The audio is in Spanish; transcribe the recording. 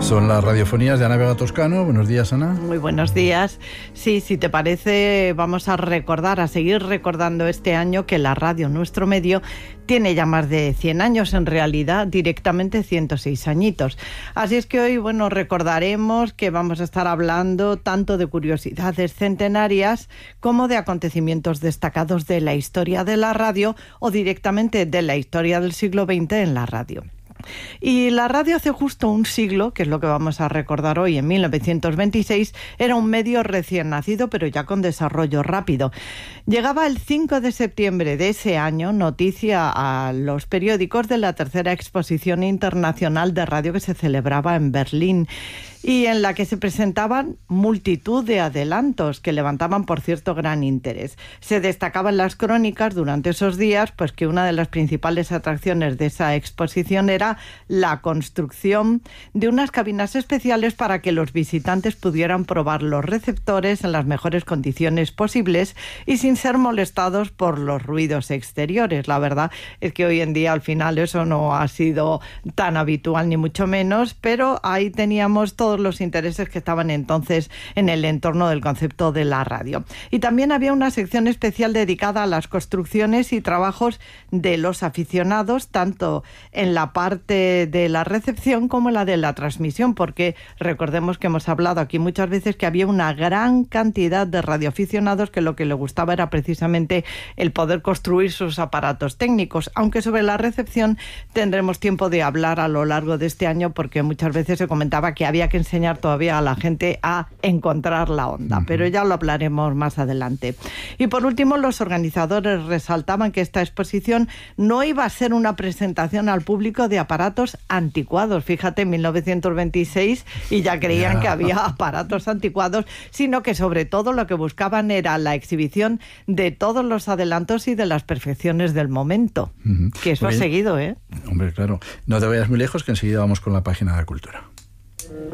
Son las radiofonías de Ana Vega Toscano. Buenos días, Ana. Muy buenos días. Sí, si te parece, vamos a seguir recordando este año que la radio, nuestro medio, tiene ya más de 100 años, en realidad directamente 106 añitos. Así es que hoy, recordaremos que vamos a estar hablando tanto de curiosidades centenarias como de acontecimientos destacados de la historia de la radio o directamente de la historia del siglo XX en la radio. Y la radio hace justo un siglo, que es lo que vamos a recordar hoy, en 1926, era un medio recién nacido, pero ya con desarrollo rápido. Llegaba el 5 de septiembre de ese año noticia a los periódicos de la tercera exposición internacional de radio que se celebraba en Berlín y en la que se presentaban multitud de adelantos que levantaban, por cierto, gran interés. Se destacaban las crónicas durante esos días, pues que una de las principales atracciones de esa exposición era la construcción de unas cabinas especiales para que los visitantes pudieran probar los receptores en las mejores condiciones posibles y sin ser molestados por los ruidos exteriores. La verdad es que hoy en día al final eso no ha sido tan habitual ni mucho menos, pero ahí teníamos todos los intereses que estaban entonces en el entorno del concepto de la radio. Y también había una sección especial dedicada a las construcciones y trabajos de los aficionados, tanto en la parte de la recepción como en la de la transmisión, porque recordemos que hemos hablado aquí muchas veces que había una gran cantidad de radioaficionados que lo que les gustaba era precisamente el poder construir sus aparatos técnicos, aunque sobre la recepción tendremos tiempo de hablar a lo largo de este año, porque muchas veces se comentaba que había que enseñar todavía a la gente a encontrar la onda, pero ya lo hablaremos más adelante. Y por último, los organizadores resaltaban que esta exposición no iba a ser una presentación al público de aparatos anticuados, fíjate, 1926, y ya creían que había aparatos anticuados, sino que sobre todo lo que buscaban era la exhibición de todos los adelantos y de las perfecciones del momento, que eso ha seguido, ¿eh? Hombre, claro. No te vayas muy lejos, que enseguida vamos con la página de la cultura.